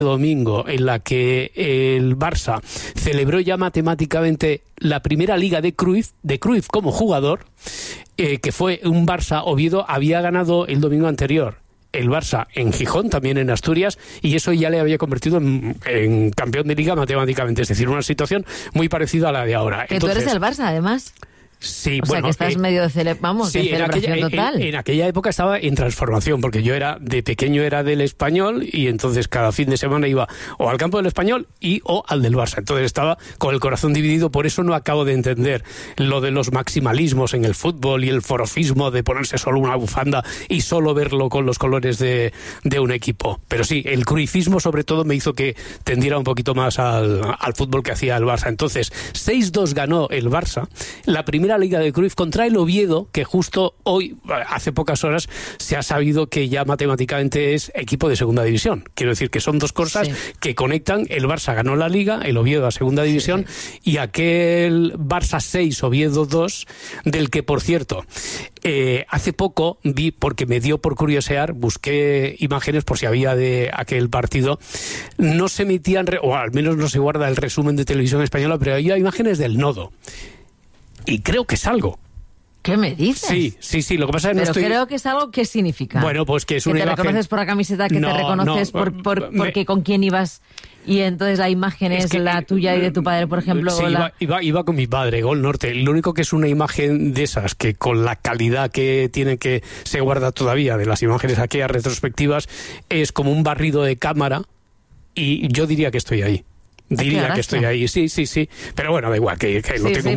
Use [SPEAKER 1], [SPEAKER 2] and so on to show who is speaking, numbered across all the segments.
[SPEAKER 1] domingo en la que el Barça celebró ya matemáticamente la primera liga de Cruyff como jugador, que fue un Barça-Oviedo, había ganado el domingo anterior el Barça en Gijón, también en Asturias, y eso ya le había convertido en campeón de liga matemáticamente, es decir, una situación muy parecida a la de ahora.
[SPEAKER 2] Que entonces, tú eres del Barça, además.
[SPEAKER 1] Sí,
[SPEAKER 2] o sea, que estás medio de celebración total.
[SPEAKER 1] En aquella época estaba en transformación, porque yo de pequeño era del Español y entonces cada fin de semana iba o al campo del Español o al del Barça. Entonces estaba con el corazón dividido, por eso no acabo de entender lo de los maximalismos en el fútbol y el forofismo de ponerse solo una bufanda y solo verlo con los colores de un equipo. Pero sí, el cruifismo sobre todo me hizo que tendiera un poquito más al fútbol que hacía el Barça. Entonces, 6-2 ganó el Barça, la primera liga de Cruyff contra el Oviedo, que justo hoy, hace pocas horas, se ha sabido que ya matemáticamente es equipo de segunda división. Quiero decir que son dos cosas que conectan. El Barça ganó la liga, el Oviedo a segunda división, y aquel Barça 6, Oviedo 2, del que, por cierto, hace poco vi, porque me dio por curiosear, busqué imágenes por si había de aquel partido, no se emitían, o al menos no se guarda el resumen de televisión española, pero había imágenes del Nodo. Y creo que es algo.
[SPEAKER 2] ¿Qué me dices?
[SPEAKER 1] Sí, lo que pasa es que no estoy...
[SPEAKER 2] creo que es algo. ¿Qué significa?
[SPEAKER 1] Bueno, pues que es una imagen...
[SPEAKER 2] ¿Que te reconoces por la camiseta, que te reconoces porque con quién ibas y entonces la imagen es la tuya y de tu padre, por ejemplo?
[SPEAKER 1] Sí, iba con mi padre, Gol Norte. Lo único que es una imagen de esas que con la calidad que tiene, que se guarda todavía de las imágenes aquellas retrospectivas, es como un barrido de cámara y yo diría que estoy ahí. Diría que estoy ahí, sí. Pero bueno, da igual, que lo tengo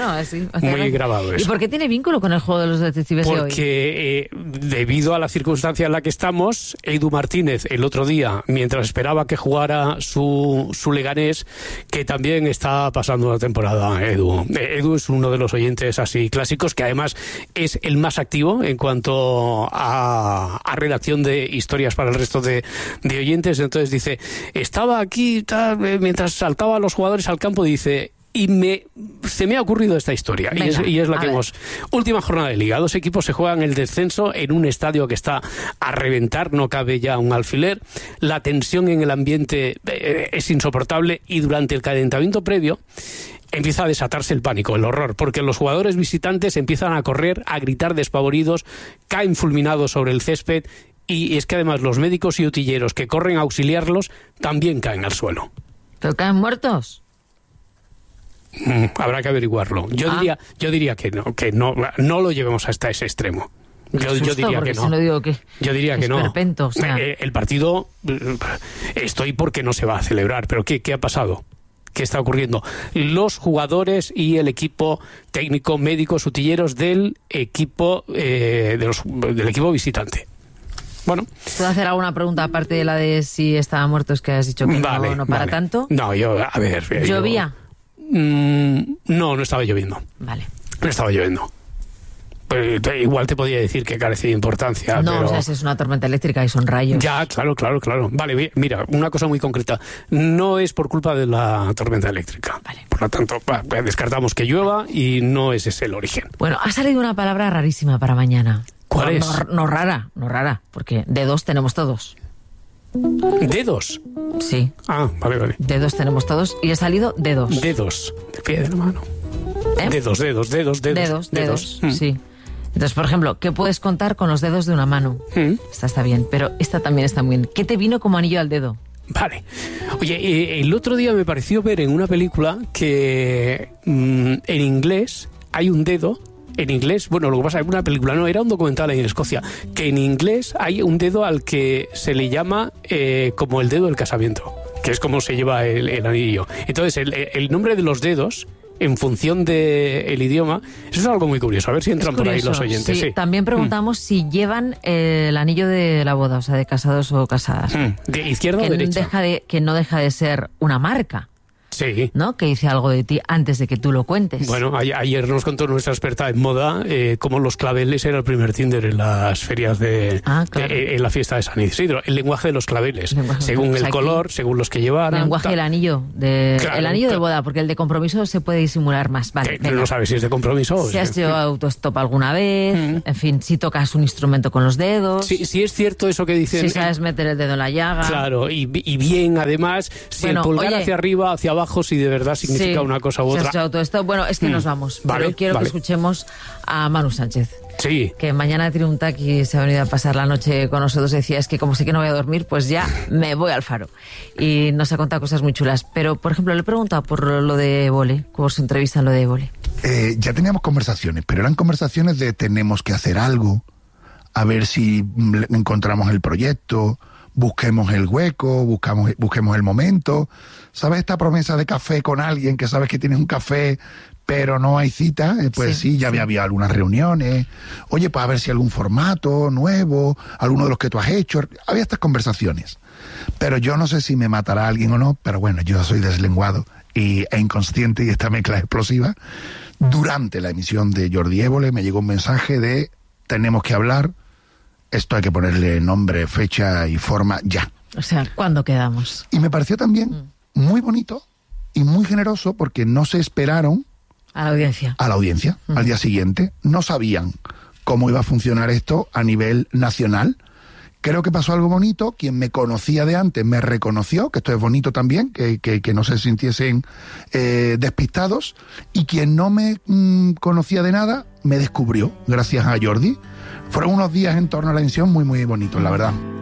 [SPEAKER 1] muy grabado eso.
[SPEAKER 2] ¿Y por qué tiene vínculo con el juego de los detectives de hoy?
[SPEAKER 1] Porque debido a la circunstancia en la que estamos, Edu Martínez, el otro día, mientras esperaba que jugara su Leganés, que también está pasando una temporada, Edu es uno de los oyentes así clásicos, que además es el más activo en cuanto a redacción de historias para el resto de oyentes. Entonces dice, estaba aquí mientras saltaba a los jugadores al campo, dice, y se me ha ocurrido esta historia. Venga, y es la que hemos... Última jornada de liga, 2 equipos se juegan el descenso en un estadio que está a reventar, no cabe ya un alfiler, la tensión en el ambiente es insoportable y durante el calentamiento previo empieza a desatarse el pánico, el horror, porque los jugadores visitantes empiezan a correr, a gritar despavoridos, caen fulminados sobre el césped, y es que además los médicos y utilleros que corren a auxiliarlos también caen al suelo.
[SPEAKER 2] ¿Pero caen muertos?
[SPEAKER 1] Habrá que averiguarlo. Yo diría que no lo llevemos hasta ese extremo. Yo diría que no.
[SPEAKER 2] Si no digo que
[SPEAKER 1] yo diría que no.
[SPEAKER 2] Esperpento, o sea.
[SPEAKER 1] El partido, estoy porque no se va a celebrar, pero ¿qué ha pasado? ¿Qué está ocurriendo? Los jugadores y el equipo técnico, médicos, utilleros del equipo del equipo visitante. Bueno.
[SPEAKER 2] ¿Puedo hacer alguna pregunta aparte de la de si estaba muerto? Es que has dicho que no para tanto.
[SPEAKER 1] No, a ver.
[SPEAKER 2] ¿Llovía?
[SPEAKER 1] No estaba lloviendo.
[SPEAKER 2] Vale.
[SPEAKER 1] No estaba lloviendo. Pero igual te podía decir que carecía de importancia.
[SPEAKER 2] No,
[SPEAKER 1] pero...
[SPEAKER 2] o sea, si es una tormenta eléctrica y son rayos.
[SPEAKER 1] Ya, claro. Vale, mira, una cosa muy concreta. No es por culpa de la tormenta eléctrica. Vale. Por lo tanto, descartamos que llueva y no es ese el origen.
[SPEAKER 2] Bueno, ha salido una palabra rarísima para mañana.
[SPEAKER 1] ¿Cuál es?
[SPEAKER 2] No rara, porque dedos tenemos todos.
[SPEAKER 1] ¿Dedos?
[SPEAKER 2] Sí.
[SPEAKER 1] Ah, vale.
[SPEAKER 2] Dedos tenemos todos y ha salido dedos.
[SPEAKER 1] Dedos, de pie de la mano. Dedos.
[SPEAKER 2] Dedos, sí. Entonces, por ejemplo, ¿qué puedes contar con los dedos de una mano? Esta está bien, pero esta también está muy bien. ¿Qué te vino como anillo al dedo?
[SPEAKER 1] Vale. Oye, el otro día me pareció ver en una película que en inglés hay un dedo. En inglés, bueno, lo que pasa es que una película, no, era un documental en Escocia, que en inglés hay un dedo al que se le llama como el dedo del casamiento, que es como se lleva el anillo. Entonces, el nombre de los dedos, en función del idioma, eso es algo muy curioso. A ver si entran por ahí los oyentes. Sí.
[SPEAKER 2] También preguntamos si llevan el anillo de la boda, o sea, de casados o casadas.
[SPEAKER 1] ¿De izquierda o derecha?
[SPEAKER 2] Que no deja de ser una marca.
[SPEAKER 1] Sí.
[SPEAKER 2] ¿no? Que dice algo de ti antes de que tú lo cuentes.
[SPEAKER 1] Bueno, ayer nos contó nuestra experta en moda cómo los claveles era el primer Tinder en las ferias en la fiesta de San Isidro. El lenguaje de los claveles, según el color, según los que llevaran.
[SPEAKER 2] El lenguaje del anillo, el anillo de boda, porque el de compromiso se puede disimular más. Vale,
[SPEAKER 1] no sabes si es de compromiso o
[SPEAKER 2] si has llevado autostop alguna vez, en fin, si tocas un instrumento con los dedos.
[SPEAKER 1] Sí, es cierto eso que dicen.
[SPEAKER 2] Si sabes meter el dedo en la llaga.
[SPEAKER 1] Claro, y bien, además, si el pulgar hacia arriba, hacia abajo, si de verdad significa una cosa u otra.
[SPEAKER 2] Si has hecho esto, bueno, es que nos vamos. Pero quiero que escuchemos a Manu Sánchez.
[SPEAKER 1] Sí.
[SPEAKER 2] Que mañana tiene un taxi y se ha venido a pasar la noche con nosotros. Decía, es que como sé que no voy a dormir, pues ya me voy al Faro. Y nos ha contado cosas muy chulas. Pero, por ejemplo, le he preguntado por lo de Évole, cómo se entrevista en lo de Évole.
[SPEAKER 3] Ya teníamos conversaciones, pero eran conversaciones de tenemos que hacer algo, a ver si encontramos el proyecto, busquemos el hueco, busquemos el momento. ¿Sabes esta promesa de café con alguien que sabes que tienes un café pero no hay cita? Pues sí, ya había algunas reuniones. Oye, pues a ver si algún formato nuevo, alguno de los que tú has hecho. Había estas conversaciones. Pero yo no sé si me matará alguien o no, pero bueno, yo soy deslenguado e inconsciente, y esta mezcla explosiva. Durante la emisión de Jordi Évole me llegó un mensaje de tenemos que hablar, esto hay que ponerle nombre, fecha y forma ya.
[SPEAKER 2] O sea, ¿cuándo quedamos?
[SPEAKER 3] Y me pareció también muy bonito y muy generoso, porque no se esperaron
[SPEAKER 2] a la audiencia.
[SPEAKER 3] Al día siguiente. No sabían cómo iba a funcionar esto a nivel nacional. Creo que pasó algo bonito. Quien me conocía de antes me reconoció, que esto es bonito también, que no se sintiesen despistados. Y quien no me conocía de nada, me descubrió, gracias a Jordi. Fueron unos días en torno a la emisión muy, muy bonitos, la verdad.